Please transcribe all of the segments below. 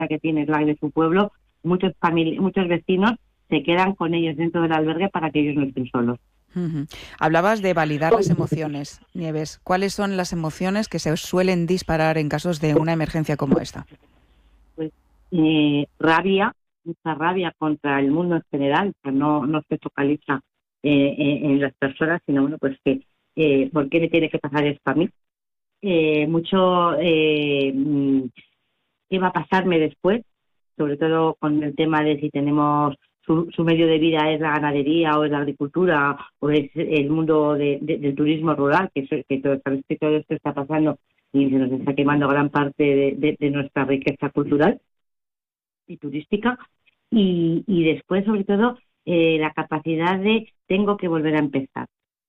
casa que tiene es la de su pueblo, muchos vecinos se quedan con ellos dentro del albergue para que ellos no estén solos. Ujú. Hablabas de validar las emociones, Nieves. ¿Cuáles son las emociones que se suelen disparar en casos de una emergencia como esta? Pues rabia, mucha rabia contra el mundo en general, o sea, no se focaliza en las personas, sino bueno, pues que ¿por qué me tiene que pasar esto a mí? Mucho qué va a pasarme después, sobre todo con el tema de si tenemos su medio de vida es la ganadería o es la agricultura o es el mundo del turismo rural, sabes que todo esto está pasando y se nos está quemando gran parte de nuestra riqueza cultural y turística. Y después, sobre todo, la capacidad de tengo que volver a empezar.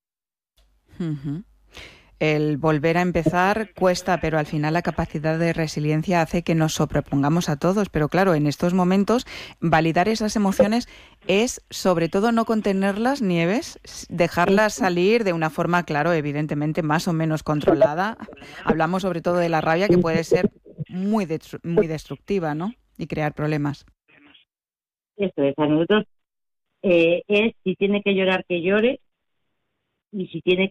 Ujú. El volver a empezar cuesta, pero al final la capacidad de resiliencia hace que nos sobrepongamos a todos. Pero claro, en estos momentos, validar esas emociones es, sobre todo, no contenerlas, Nieves, dejarlas salir de una forma, claro, evidentemente, más o menos controlada. Hablamos sobre todo de la rabia, que puede ser muy destructiva, ¿no? Y crear problemas. Eso es, a nosotros si tiene que llorar, que llore, y si tiene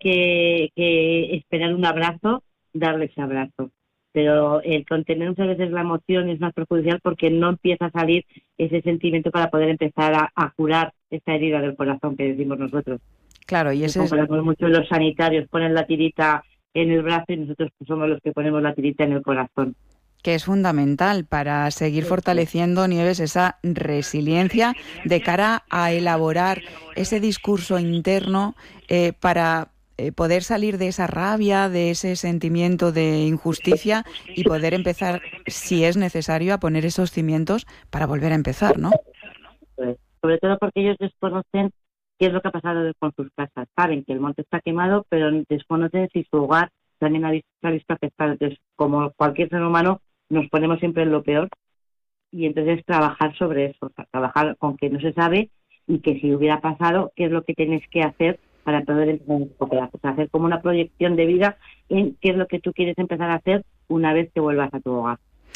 que esperar un abrazo, darle ese abrazo. Pero el contener muchas veces la emoción es más perjudicial porque no empieza a salir ese sentimiento para poder empezar a curar esta herida del corazón que decimos nosotros. Claro, y Nos ese es... comparamos mucho, los sanitarios ponen la tirita en el brazo y nosotros pues, somos los que ponemos la tirita en el corazón. que es fundamental para seguir fortaleciendo, Nieves, esa resiliencia de cara a elaborar ese discurso interno para poder salir de esa rabia, de ese sentimiento de injusticia y poder empezar, si es necesario, a poner esos cimientos para volver a empezar, ¿no? Pues, sobre todo porque ellos desconocen qué es lo que ha pasado con sus casas. Saben que el monte está quemado, pero desconocen si su hogar también se ha visto afectado. Entonces, como cualquier ser humano, nos ponemos siempre en lo peor y entonces trabajar sobre eso, o sea, trabajar con que no se sabe y que si hubiera pasado, qué es lo que tienes que hacer para poder empezar a recuperar. O sea, hacer como una proyección de vida en qué es lo que tú quieres empezar a hacer una vez que vuelvas a tu hogar.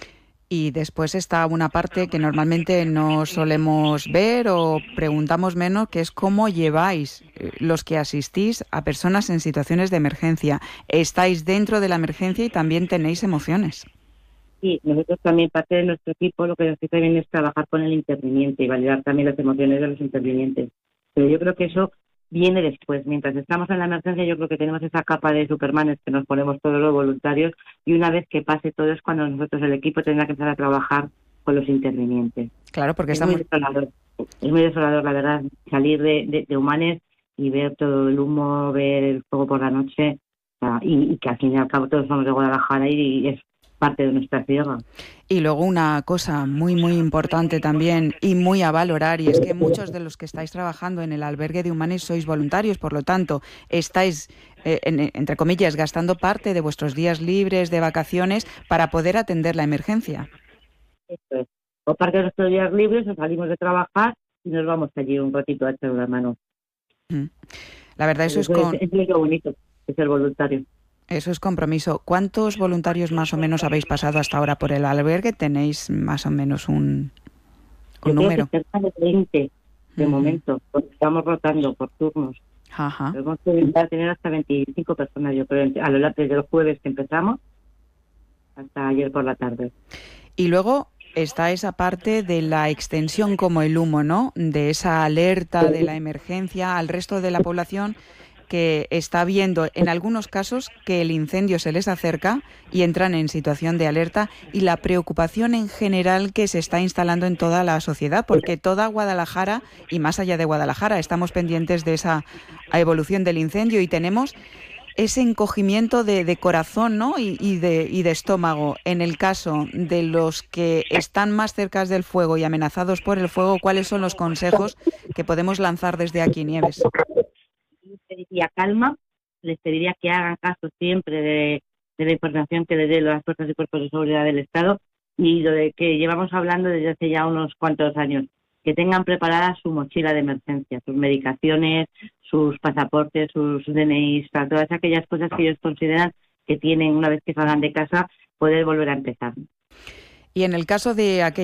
Y después está una parte que normalmente no solemos ver o preguntamos menos, que es cómo lleváis los que asistís a personas en situaciones de emergencia. Estáis dentro de la emergencia y también tenéis emociones. Sí, nosotros también, parte de nuestro equipo, lo que nos hace también es trabajar con el interviniente y validar también las emociones de los intervinientes. Pero yo creo que eso viene después. Mientras estamos en la emergencia, yo creo que tenemos esa capa de supermanes que nos ponemos todos los voluntarios y una vez que pase todo es cuando nosotros, el equipo, tendrá que empezar a trabajar con los intervinientes. Claro, porque Es muy estamos... desolador. Es muy desolador, la verdad, salir de Humanes y ver todo el humo, ver el fuego por la noche, o sea, y que al fin y al cabo todos somos de Guadalajara y es parte de nuestra tierra. Y luego una cosa muy importante también y muy a valorar, y es que muchos de los que estáis trabajando en el albergue de Humanes sois voluntarios, por lo tanto, estáis, entre comillas, gastando parte de vuestros días libres de vacaciones para poder atender la emergencia. Esto es. O parte de nuestros días libres, o salimos de trabajar y nos vamos allí un ratito a echar una mano. Mm. La verdad, Pues eso es lo bonito, es el voluntario. eso es compromiso. ¿Cuántos voluntarios más o menos habéis pasado hasta ahora por el albergue? ¿Tenéis más o menos un Yo creo que número? cerca de 20 de Uh-huh. momento, porque estamos rotando por turnos. Ajá. Hemos intentado tener hasta 25 personas, yo creo, a lo largo desde el jueves que empezamos hasta ayer por la tarde. Y luego está esa parte de la extensión como el humo, ¿no? De esa alerta de la emergencia al resto de la población que está viendo en algunos casos que el incendio se les acerca y entran en situación de alerta y la preocupación en general que se está instalando en toda la sociedad, porque toda Guadalajara y más allá de Guadalajara estamos pendientes de esa evolución del incendio y tenemos ese encogimiento de corazón, ¿no? y de estómago. En el caso de los que están más cerca del fuego y amenazados por el fuego, ¿cuáles son los consejos que podemos lanzar desde aquí, Nieves? Les pediría calma, les pediría que hagan caso siempre de la información que les dé las fuerzas y cuerpos de seguridad del Estado y lo de que llevamos hablando desde hace ya unos cuantos años, que tengan preparada su mochila de emergencia, sus medicaciones, sus pasaportes, sus DNIs, todas aquellas cosas que ellos consideran que tienen una vez que salgan de casa poder volver a empezar. Y en el caso de aquellos